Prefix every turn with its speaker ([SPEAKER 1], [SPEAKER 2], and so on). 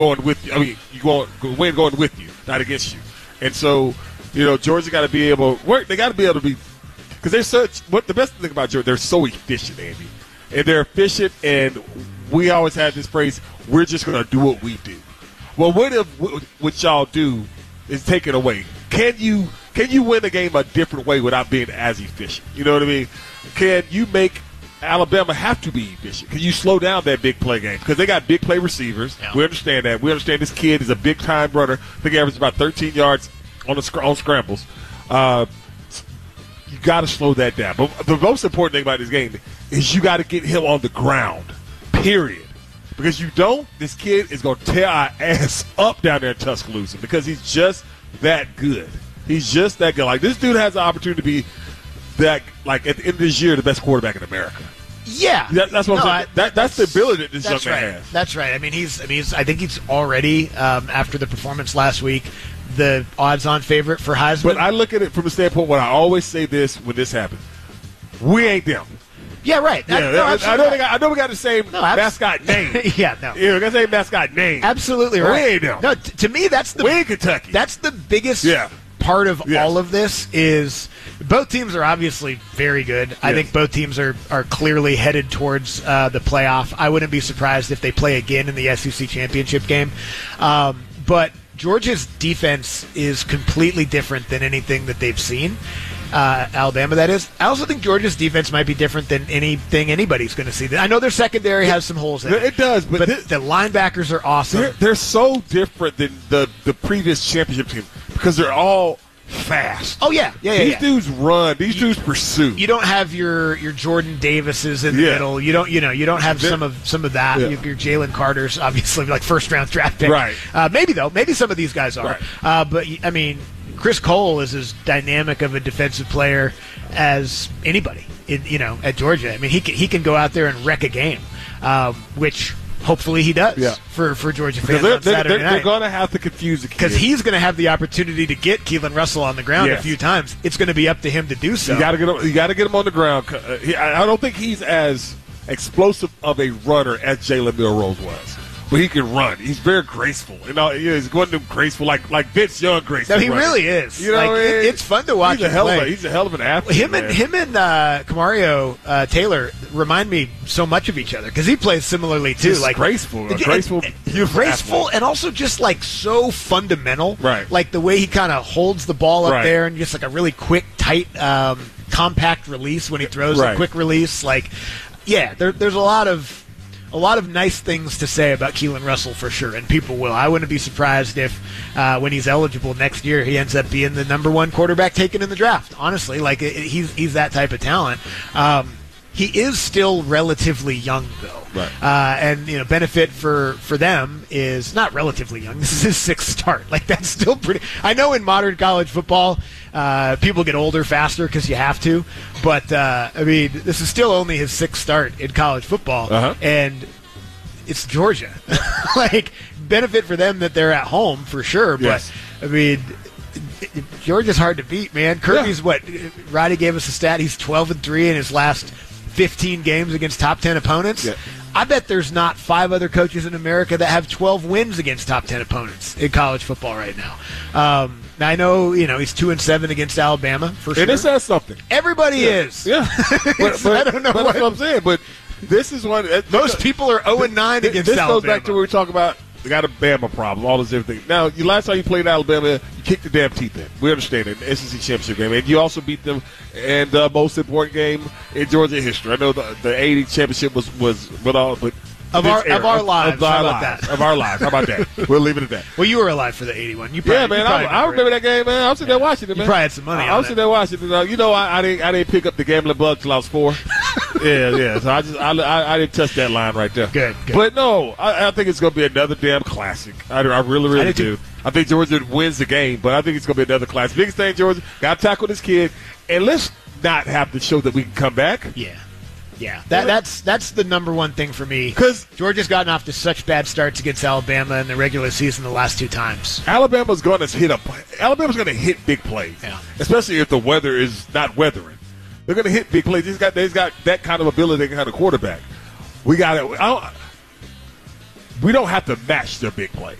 [SPEAKER 1] going with you. I mean, win going with you, not against you. And so, Georgia got to be able to work. They got to be able to be, because they're the best thing about Georgia, they're so efficient, Andy. And they're efficient, and we always have this phrase, we're just going to do what we do. Well, what y'all do is take it away. Can you win a game a different way without being as efficient? You know what I mean? Can you make Alabama have to be efficient? Can you slow down that big play game? Because they got big play receivers. Yeah. We understand that. We understand this kid is a big-time runner. I think he averages about 13 yards on scrambles. You got to slow that down. But the most important thing about this game is you got to get him on the ground, period. Because you don't, this kid is going to tear our ass up down there in Tuscaloosa because he's just that good. He's just that good. Like, this dude has the opportunity to be that, like, at the end of this year, the best quarterback in America.
[SPEAKER 2] Yeah,
[SPEAKER 1] that's what I'm saying. That's the ability that this young man has.
[SPEAKER 2] That's right. I mean, I think he's already after the performance last week, the odds-on favorite for Heisman.
[SPEAKER 1] But I look at it from the standpoint when I always say this when this happens: we ain't them.
[SPEAKER 2] Yeah, right.
[SPEAKER 1] I know we got the same mascot name.
[SPEAKER 2] Yeah, no.
[SPEAKER 1] We got the same mascot name.
[SPEAKER 2] Absolutely right.
[SPEAKER 1] We ain't them.
[SPEAKER 2] No, to me,
[SPEAKER 1] we ain't Kentucky.
[SPEAKER 2] That's the biggest part of all of this is both teams are obviously very good. Yes. I think both teams are clearly headed towards the playoff. I wouldn't be surprised if they play again in the SEC championship game. But Georgia's defense is completely different than anything that they've seen. Alabama, that is. I also think Georgia's defense might be different than anything anybody's going to see. I know their secondary has some holes in it.
[SPEAKER 1] It does, but
[SPEAKER 2] the linebackers are awesome.
[SPEAKER 1] They're so different than the previous championship team because they're all fast.
[SPEAKER 2] Oh, yeah.
[SPEAKER 1] These dudes run. These dudes pursue.
[SPEAKER 2] You don't have your Jordan Davises in the middle. You don't have some of that.
[SPEAKER 1] Yeah.
[SPEAKER 2] Your Jalen Carters, obviously, like first-round draft pick.
[SPEAKER 1] Right.
[SPEAKER 2] Maybe, though. Maybe some of these guys are.
[SPEAKER 1] Right.
[SPEAKER 2] But, I mean, Chris Cole is as dynamic of a defensive player as anybody at Georgia. I mean, he can go out there and wreck a game, which hopefully he does for Georgia fans on Saturday night.
[SPEAKER 1] They're going to have to confuse the kid.
[SPEAKER 2] Because he's going to have the opportunity to get Keelan Russell on the ground a few times. It's going to be up to him to do so.
[SPEAKER 1] You got to get him on the ground. I don't think he's as explosive of a runner as Jalen Milroe was. But he can run. He's very graceful. He's going to graceful, like Vince Young graceful.
[SPEAKER 2] No, he really is. It's fun to watch him play.
[SPEAKER 1] He's a hell of an athlete.
[SPEAKER 2] Him and Kamario Taylor remind me so much of each other because he plays similarly too.
[SPEAKER 1] Just graceful, beautiful
[SPEAKER 2] and also just like so fundamental.
[SPEAKER 1] Right.
[SPEAKER 2] Like the way he kind of holds the ball up there and just like a really quick, tight, compact release when he throws a quick release. Like, there's a lot of nice things to say about Keelan Russell for sure, and people will. I wouldn't be surprised if when he's eligible next year, he ends up being the number one quarterback taken in the draft. Honestly, like he's that type of talent. He is still relatively young, though.
[SPEAKER 1] Right.
[SPEAKER 2] And benefit for them is not relatively young. This is his sixth start. Like that's still pretty. I know in modern college football, people get older faster because you have to. But I mean, this is still only his sixth start in college football, and it's Georgia. Like benefit for them that they're at home for sure. But I mean, Georgia's hard to beat, man. Kirby's Roddy gave us a stat. He's 12-3 in his last 15 games against top 10 opponents.
[SPEAKER 1] Yeah.
[SPEAKER 2] I bet there's not 5 other coaches in America that have 12 wins against top 10 opponents in college football right now. I know, he's 2-7 against Alabama for sure.
[SPEAKER 1] And it says something.
[SPEAKER 2] Everybody is.
[SPEAKER 1] Yeah.
[SPEAKER 2] But I don't know
[SPEAKER 1] what I'm saying. But this is one.
[SPEAKER 2] Most people are 0-9 against Alabama.
[SPEAKER 1] This goes back to where we talk about they got a Bama problem, all this everything. Now, last time you played Alabama, you kicked the damn teeth in. We understand it. The SEC championship game, and you also beat them in the most important game in Georgia history. I know the '80 championship was with all, but
[SPEAKER 2] of our lives. How about that?
[SPEAKER 1] Of our lives. How about that? We'll leave it at that.
[SPEAKER 2] Well, you were alive for the '81.
[SPEAKER 1] I remember that game, man. I was sitting there watching it, man.
[SPEAKER 2] You probably had some money.
[SPEAKER 1] I was sitting there watching it. I didn't pick up the gambling bug till I was 4. Yeah. So I didn't touch that line right there.
[SPEAKER 2] Good.
[SPEAKER 1] But no, I think it's going to be another damn classic. I really do. I think Georgia wins the game, but I think it's going to be another classic. Biggest thing, Georgia, got to tackle this kid, and let's not have to show that we can come back.
[SPEAKER 2] Yeah, that's the number one thing for me.
[SPEAKER 1] Because
[SPEAKER 2] Georgia's gotten off to such bad starts against Alabama in the regular season the last 2 times.
[SPEAKER 1] Alabama's going to hit big plays, especially if the weather is not weathering. They're going to hit big plays. They've got that kind of ability, that kind of quarterback. We got it. we don't have to match their big plays.